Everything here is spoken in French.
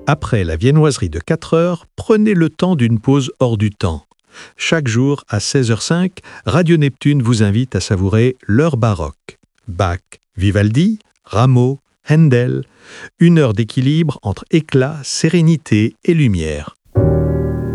Après la viennoiserie de 4 heures, prenez le temps d'une pause hors du temps. Chaque jour, à 16h05, Radio Neptune vous invite à savourer l'heure baroque. Bach, Vivaldi, Rameau, Handel. Une heure d'équilibre entre éclat, sérénité et lumière.